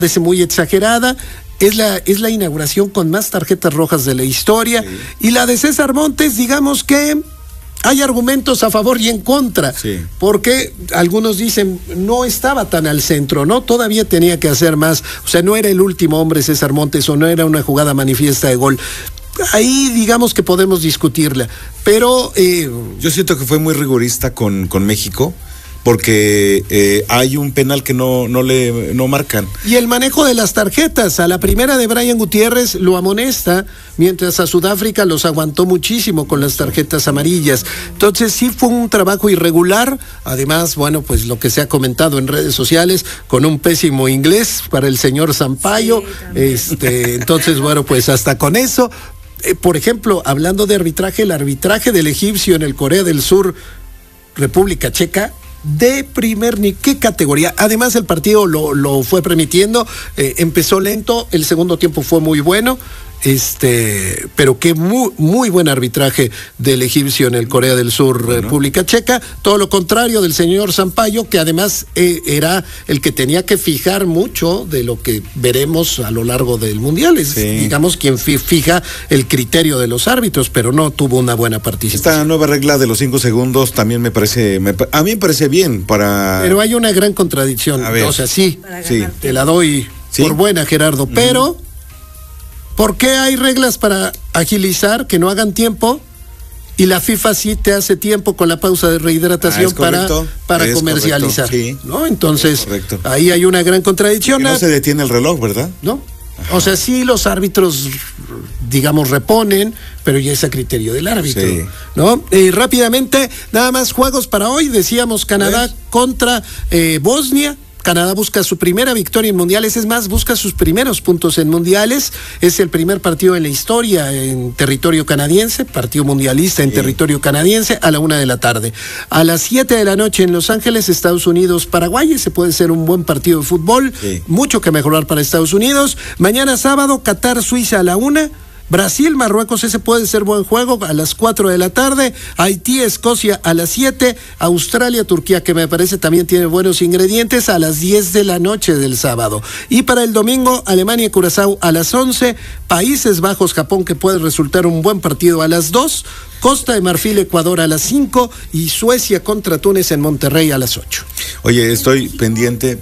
parece muy exagerada. Es la inauguración con más tarjetas rojas de la historia. Sí. Y la de César Montes, digamos que hay argumentos a favor y en contra. Sí. Porque algunos dicen, no estaba tan al centro, ¿no? Todavía tenía que hacer más. O sea, no era el último hombre César Montes o no era una jugada manifiesta de gol. Ahí digamos que podemos discutirla. Pero yo siento que fue muy rigorista con México. Porque hay un penal que no marcan. Y el manejo de las tarjetas, a la primera de Brian Gutiérrez lo amonesta, mientras a Sudáfrica los aguantó muchísimo con las tarjetas amarillas. Entonces sí fue un trabajo irregular, además, bueno, pues lo que se ha comentado en redes sociales, con un pésimo inglés para el señor Sampaio, sí, entonces, bueno, pues hasta con eso, por ejemplo, hablando de arbitraje, el arbitraje del egipcio en el Corea del Sur, República Checa, de primer ni qué categoría. Además el partido lo fue permitiendo, empezó lento, el segundo tiempo fue muy bueno, pero qué muy buen arbitraje del egipcio en el Corea del Sur, bueno. República Checa, todo lo contrario del señor Sampaio, que además era el que tenía que fijar mucho de lo que veremos a lo largo del Mundial, es, sí, digamos, quien fija el criterio de los árbitros, pero no tuvo una buena participación. Esta nueva regla de los 5 segundos también a mí me parece bien para... Pero hay una gran contradicción, o sea, sí, te la doy por buena, Gerardo, pero... ¿Por qué hay reglas para agilizar, que no hagan tiempo? Y la FIFA sí te hace tiempo con la pausa de rehidratación para comercializar. Sí. ¿No? Entonces, ahí hay una gran contradicción. No se detiene el reloj, ¿verdad? ¿No? Ajá. O sea, sí los árbitros, digamos, reponen, pero ya es a criterio del árbitro. Sí. ¿No? Rápidamente, nada más juegos para hoy. Decíamos Canadá contra Bosnia. Canadá busca su primera victoria en mundiales, es más, busca sus primeros puntos en mundiales. Es el primer partido en la historia en territorio canadiense, partido mundialista en territorio canadiense, a la 1:00 p.m. A las 7:00 p.m. en Los Ángeles, Estados Unidos, Paraguay. Ese puede ser un buen partido de fútbol, mucho que mejorar para Estados Unidos. Mañana sábado, Qatar, Suiza a la 1:00. Brasil, Marruecos, ese puede ser buen juego a las 4:00 p.m. Haití, Escocia a las 7:00. Australia, Turquía, que me parece también tiene buenos ingredientes, a las 10:00 p.m. del sábado. Y para el domingo, Alemania, Curazao a las 11:00. Países Bajos, Japón, que puede resultar un buen partido a las 2:00. Costa de Marfil, Ecuador a las 5:00. Y Suecia contra Túnez en Monterrey a las 8:00. Oye, estoy pendiente,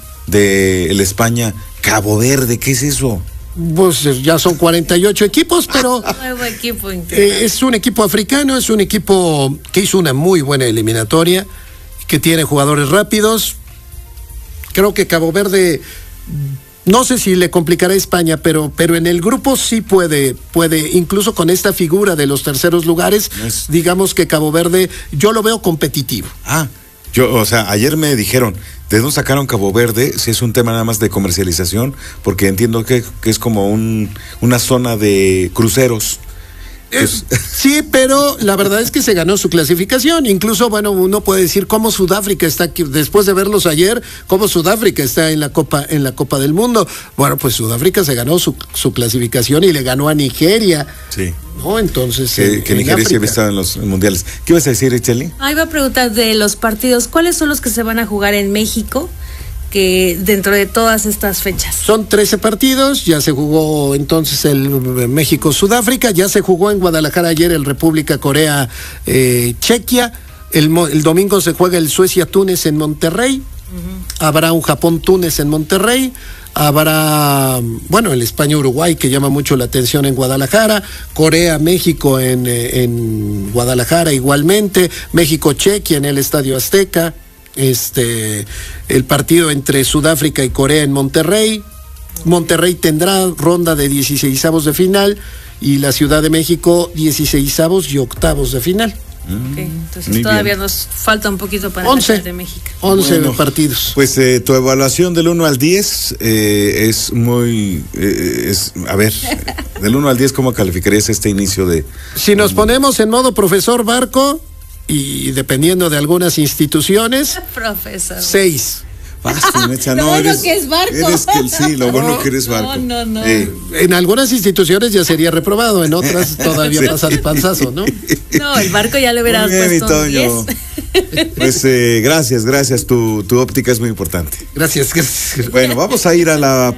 de el España, Cabo Verde, ¿qué es eso? Pues ya son 48 equipos, pero nuevo equipo es un equipo africano, es un equipo que hizo una muy buena eliminatoria, que tiene jugadores rápidos. Creo que Cabo Verde, no sé si le complicará a España, pero en el grupo sí puede, incluso con esta figura de los terceros lugares, digamos que Cabo Verde, yo lo veo competitivo. Ayer me dijeron, ¿de dónde sacaron Cabo Verde? Si es un tema nada más de comercialización, porque entiendo que es como una zona de cruceros. Sí, pero la verdad es que se ganó su clasificación. Incluso, bueno, uno puede decir cómo Sudáfrica está aquí, después de verlos ayer, cómo Sudáfrica está en la Copa del Mundo. Bueno, pues Sudáfrica se ganó su clasificación y le ganó a Nigeria. Sí. ¿No? Entonces, que Nigeria sí había estado en los mundiales. ¿Qué ibas a decir, Itzel? Iba a preguntar de los partidos, ¿cuáles son los que se van a jugar en México? Que dentro de todas estas fechas. Son 13 partidos, ya se jugó entonces el México-Sudáfrica, ya se jugó en Guadalajara ayer el República Corea-Chequia, el domingo se juega el Suecia-Túnez en Monterrey, habrá un Japón-Túnez en Monterrey, habrá, el España-Uruguay, que llama mucho la atención en Guadalajara, Corea-México en Guadalajara igualmente, México-Chequia en el Estadio Azteca, el partido entre Sudáfrica y Corea en Monterrey. Monterrey tendrá ronda de 16avos de final y la Ciudad de México 16avos y octavos de final. Entonces todavía nos falta un poquito para la Ciudad de México. 11 partidos. Pues tu evaluación del 1 al 10 es muy... del 1 al 10, ¿cómo calificarías este inicio de...? Si nos ponemos en modo profesor Barco, y dependiendo de algunas instituciones, profesor 6. Lo bueno que es Barco. Lo bueno que eres Barco. No. En algunas instituciones ya sería reprobado, en otras todavía pasa el panzazo, ¿no? No, el Barco ya le hubiera puesto un 10. Pues gracias, tu óptica es muy importante. Gracias. Bueno, vamos a ir a la